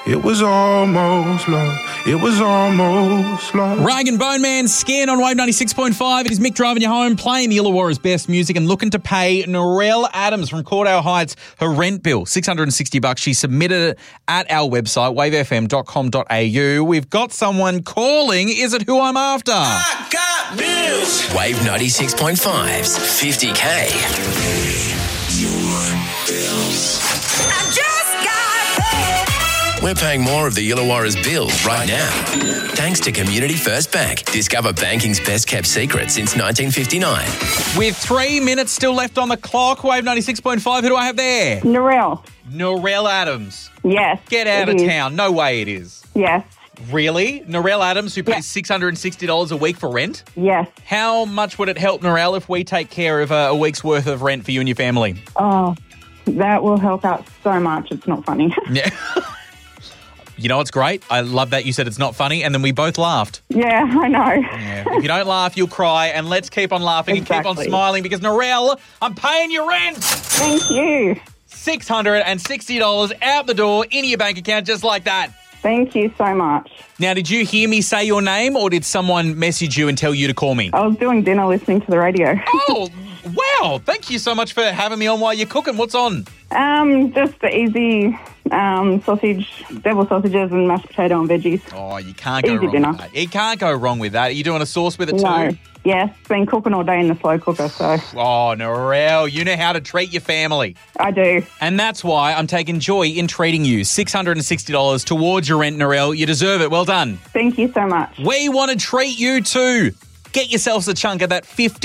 It was almost love. It was almost love. Rag and Bone Man, Skin on Wave 96.5. It is Mick driving you home, playing the Illawarra's best music and looking to pay Narelle Adams from Cordale Heights her rent bill, $660. She submitted it at our website, wavefm.com.au. We've got someone calling. Is it who I'm after? I got bills. Wave 96.5's 50K. I just got paid. We're paying more of the Illawarra's bills right now. Thanks to Community First Bank. Discover banking's best kept secret since 1959. With 3 minutes still left on the clock, Wave 96.5, who do I have there? Narelle Adams. Yes. Get out of town. No way it is. Yes. Really? Narelle Adams, who pays $660 a week for rent? Yes. How much would it help, Narelle, if we take care of a week's worth of rent for you and your family? Oh, that will help out so much. It's not funny. Yeah. You know what's great? I love that you said it's not funny, and then we both laughed. Yeah, I know. Yeah. If you don't laugh, you'll cry, and let's keep on laughing and keep on smiling because, Narelle, I'm paying your rent. Thank you. $660 out the door into your bank account just like that. Thank you so much. Now, did you hear me say your name, or did someone message you and tell you to call me? I was doing dinner listening to the radio. Oh, wow. Thank you so much for having me on while you're cooking. What's on? Just the easy sausage, devil sausages and mashed potato and veggies. Oh, you can't go Easy wrong dinner. with that. You can't go wrong with that. Are you doing a sauce with it No. too? Yes, been cooking all day in the slow cooker, so Oh, Narelle, you know how to treat your family. I do. And that's why I'm taking joy in treating you. $660 towards your rent, Narelle. You deserve it. Well done. Thank you so much. We want to treat you too. Get yourselves a chunk of that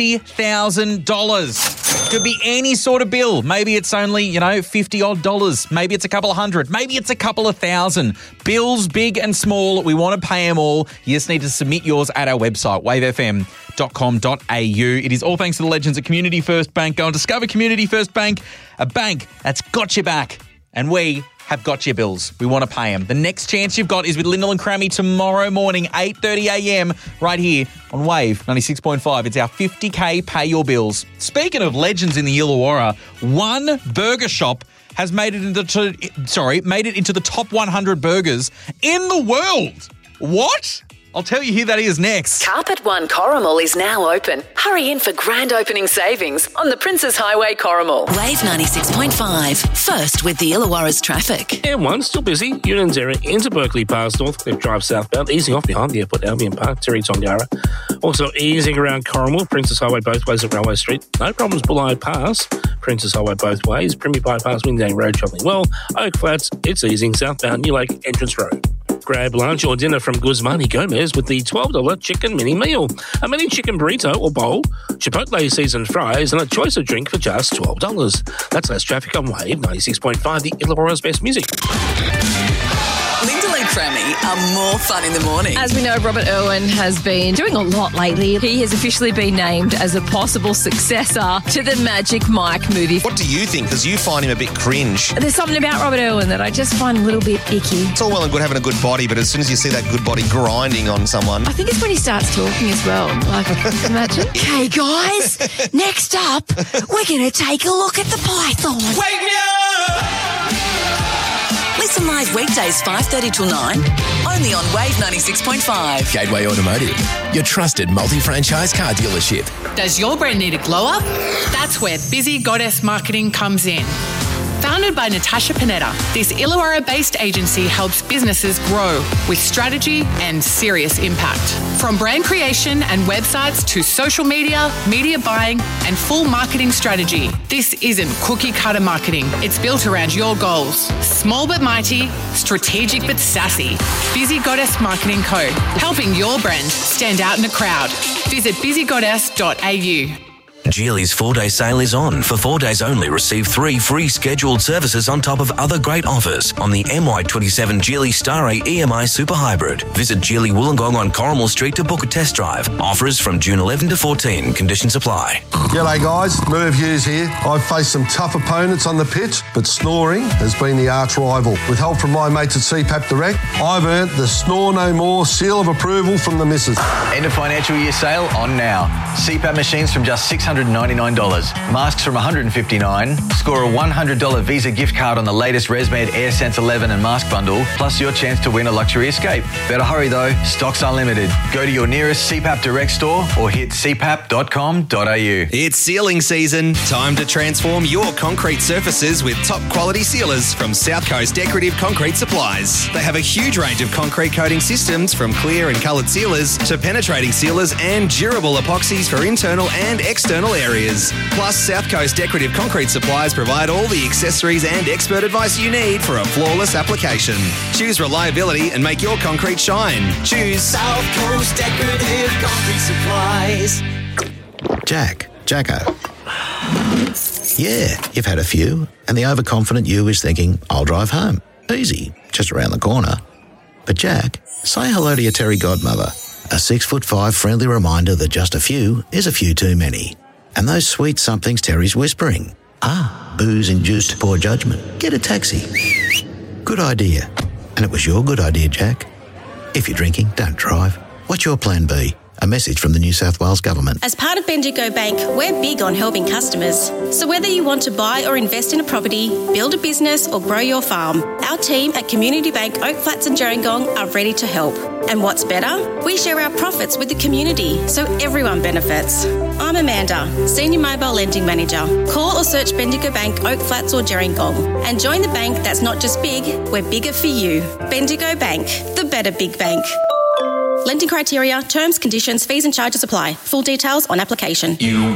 $50,000. Could be any sort of bill. Maybe it's only, $50-odd. Maybe it's a couple of hundred. Maybe it's a couple of thousand. Bills, big and small, we want to pay them all. You just need to submit yours at our website, wavefm.com.au. It is all thanks to the legends at Community First Bank. Go and discover Community First Bank, a bank that's got your back. And we have got your bills. We want to pay them. The next chance you've got is with Lyndall and Crammy tomorrow morning, 8:30 a.m, right here on Wave 96.5. It's our 50K Pay Your Bills. Speaking of legends in the Illawarra, one burger shop has made it into the top 100 burgers in the world. What? I'll tell you who that is next. Carpet One Corrimal is now open. Hurry in for grand opening savings on the Princes Highway Corrimal. Wave 96.5. First with the Illawarra's traffic. M1 still busy. Union's area into Berkeley past Northcliffe Drive southbound, easing off behind the airport, Albion Park, Terry Tongara. Also easing around Corrimal, Princes Highway both ways at Railway Street. No problems Bulleye Pass, Princes Highway both ways. Premier Bypass, Windang Road travelling well. Oak Flats, it's easing southbound, New Lake Entrance Road. Grab lunch or dinner from Guzmani Gomez with the $12 chicken mini meal. A mini chicken burrito or bowl, Chipotle seasoned fries, and a choice of drink for just $12. That's less traffic on Wave 96.5, the Illawarra's best music. Lyndall and Crammy are more fun in the morning. As we know, Robert Irwin has been doing a lot lately. He has officially been named as a possible successor to the Magic Mike movie. What do you think? Because you find him a bit cringe. There's something about Robert Irwin that I just find a little bit icky. It's all well and good having a good body, but as soon as you see that good body grinding on someone... I think it's when he starts talking as well. Like, imagine. Okay, guys, next up, we're going to take a look at the python. Wake me up! Listen live weekdays 5:30 till 9, only on Wave 96.5. Gateway Automotive, your trusted multi-franchise car dealership. Does your brand need a glow-up? That's where Busy Goddess Marketing comes in. Founded by Natasha Panetta, this Illawarra-based agency helps businesses grow with strategy and serious impact. From brand creation and websites to social media, media buying, and full marketing strategy, this isn't cookie-cutter marketing. It's built around your goals. Small but mighty, strategic but sassy. Busy Goddess Marketing Co. Helping your brand stand out in a crowd. Visit busygoddess.au. Geely's 4-day sale is on. For 4 days only, receive 3 free scheduled services on top of other great offers on the MY27 Geely Star A EMI Super Hybrid. Visit Geely Wollongong on Corrimal Street to book a test drive. Offers from June 11 to 14. Conditions apply. G'day guys, Merv Hughes here. I've faced some tough opponents on the pitch, but snoring has been the arch rival. With help from my mates at CPAP Direct, I've earned the Snore No More seal of approval from the missus. End of financial year sale on now. CPAP machines from just $600 $699. Masks from $159. Score a $100 Visa gift card on the latest ResMed AirSense 11 and mask bundle, plus your chance to win a luxury escape. Better hurry though, stocks are limited. Go to your nearest CPAP Direct store or hit cpap.com.au. It's sealing season. Time to transform your concrete surfaces with top quality sealers from South Coast Decorative Concrete Supplies. They have a huge range of concrete coating systems, from clear and coloured sealers to penetrating sealers and durable epoxies for internal and external areas. Plus, South Coast Decorative Concrete Supplies provide all the accessories and expert advice you need for a flawless application. Choose reliability and make your concrete shine. Choose South Coast Decorative Concrete Supplies. Jacko. Yeah, you've had a few, and the overconfident you is thinking, I'll drive home. Easy, just around the corner. But Jack, say hello to your Terry godmother. A 6'5" friendly reminder that just a few is a few too many. And those sweet somethings Terry's whispering. Booze-induced poor judgment. Get a taxi. Good idea. And it was your good idea, Jack. If you're drinking, don't drive. What's your plan B? A message from the New South Wales Government. As part of Bendigo Bank, we're big on helping customers. So whether you want to buy or invest in a property, build a business or grow your farm, our team at Community Bank Oak Flats and Gerringong are ready to help. And what's better? We share our profits with the community, so everyone benefits. I'm Amanda, Senior Mobile Lending Manager. Call or search Bendigo Bank Oak Flats or Gerringong and join the bank that's not just big, we're bigger for you. Bendigo Bank, the better big bank. Lending criteria, terms, conditions, fees and charges apply. Full details on application.